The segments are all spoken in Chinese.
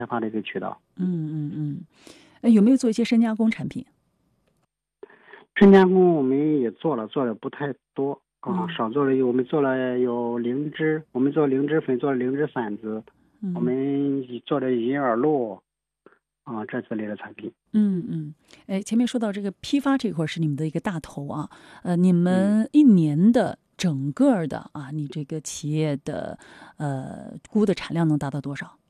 发的一个渠道。 有没有做一些深加工产品？ 深加工我们也做了不太多少做了。我们做了有灵芝，我们做灵芝粉，做了灵芝馓子，我们做了银耳露这之类的产品。 前面说到这个批发这块是你们的一个大头啊，你们一年的整个的你这个企业的菇的产量能达到多少？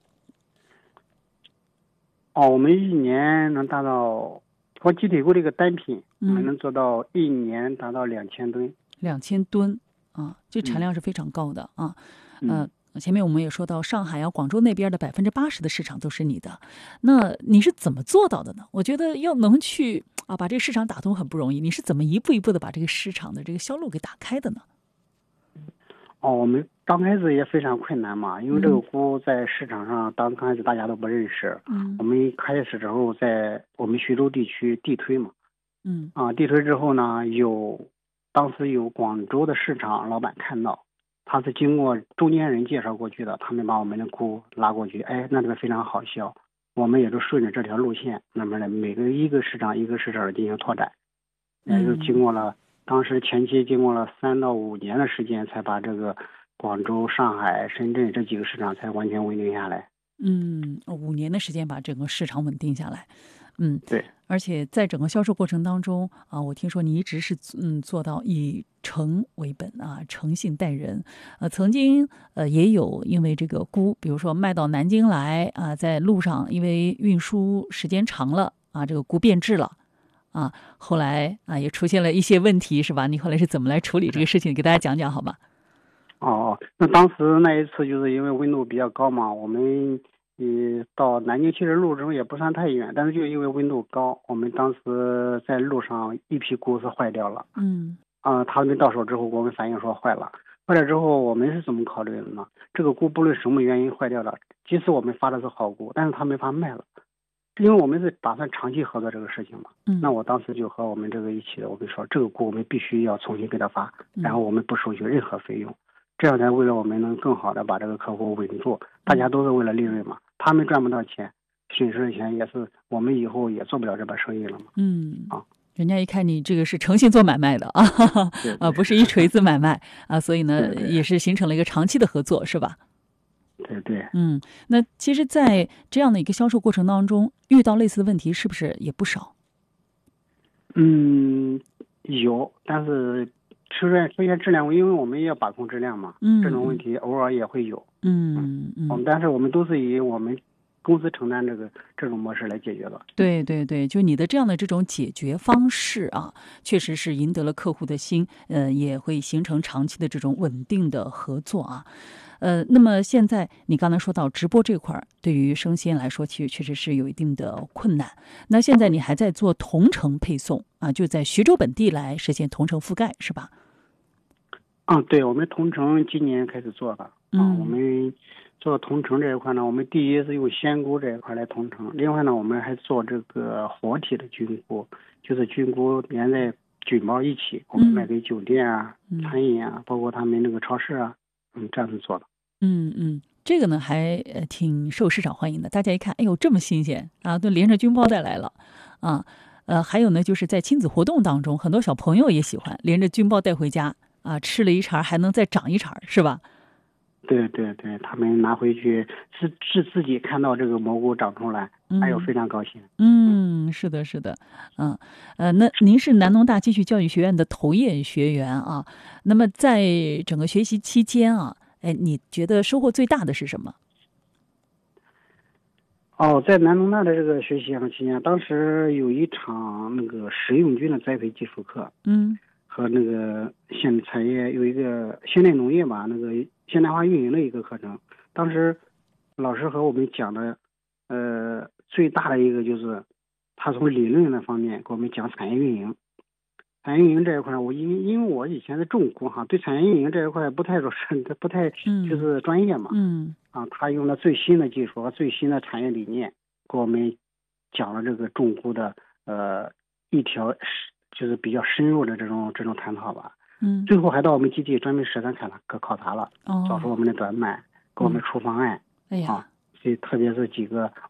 我们一年能达到，我鸡腿菇这个单品，我们能做到一年达到2000吨。 2000吨这产量是非常高的前面我们也说到，上海广州那边的80%的市场都是你的，那你是怎么做到的呢？我觉得要能去把这个市场打通很不容易，你是怎么一步一步的把这个市场的这个销路给打开的呢？ 我们刚开始也非常困难嘛，因为这个菇在市场上刚开始大家都不认识。我们一开始之后在我们徐州地区地推嘛，地推之后呢，当时有广州的市场老板看到，他是经过中间人介绍过去的，他们把我们的菇拉过去，那边非常好销，我们也就顺着这条路线，慢慢的每个一个市场一个市场进行拓展，也就经过了。当时前期经过了3到5年的时间，才把这个广州、上海、深圳这几个市场才完全稳定下来。 5年的时间把整个市场稳定下来。 对。 而且在整个销售过程当中我听说你一直是做到以诚为本诚信待人。曾经也有因为这个菇，比如说卖到南京来在路上因为运输时间长了这个菇变质了。后来也出现了一些问题，是吧？你后来是怎么来处理这个事情？给大家讲讲好吧？ 那当时那一次就是因为温度比较高嘛，我们到南京其实路程也不算太远，但是就因为温度高，我们当时在路上一批菇是坏掉了。他们到手之后，我们反映说坏了。坏了之后，我们是怎么考虑的呢？这个菇不论什么原因坏掉了，即使我们发的是好菇，但是它没法卖了。因为我们是打算长期合作这个事情嘛，那我当时就和我们这个一起的，我们说这个菇我们必须要重新给他发，然后我们不收取任何费用，这样才为了我们能更好的把这个客户稳住。大家都是为了利润嘛，他们赚不到钱，损失的钱也是我们以后也做不了这把生意了嘛。 人家一看你这个是诚信做买卖的不是一锤子买卖所以呢也是形成了一个长期的合作，是吧？ 对。 那其实在这样的一个销售过程当中遇到类似的问题是不是也不少？ 有，但是出现质量，因为我们也要把控质量嘛，这种问题偶尔也会有。但是我们都是以我们公司承担这种模式来解决的。 对对对，就你的这样的这种解决方式确实是赢得了客户的心，也会形成长期的这种稳定的合作那么现在你刚才说到直播这块对于生鲜来说其实确实是有一定的困难，那现在你还在做同城配送就在徐州本地来实现同城覆盖，是吧？ 对，我们同城今年开始做了我们做同城这一块呢，我们第一是用鲜菇这一块来同城，另外呢我们还做这个活体的菌菇，就是菌菇连在菌包一起，我们卖给酒店餐饮包括他们那个超市这样子做的。 这个呢还挺受市场欢迎的，大家一看哎呦这么新鲜都连着菌包带来了还有呢就是在亲子活动当中，很多小朋友也喜欢连着菌包带回家吃了一茬还能再长一茬，是吧？ 对对对，他们拿回去是自己看到这个蘑菇长出来还有非常高兴。 是的是的那您是南农大继续教育学院的头业学员那么在整个学习期间你觉得收获最大的是什么？ 在南农大的这个学习期间，当时有一场那个食用菌的栽培技术课和那个产业有一个现代农业吧，那个现代化运营的一个课程。当时老师和我们讲的最大的一个就是他从理论的方面给我们讲产业运营。产业运营这一块因为我以前是种菇对产业运营这一块不太就是专业嘛他用了最新的技术和最新的产业理念给我们讲了这个种菇的一条就是比较深入的这种探讨吧。最后还到我们基地专门实战考察了，找出我们的短板，给我们出方案特别是几个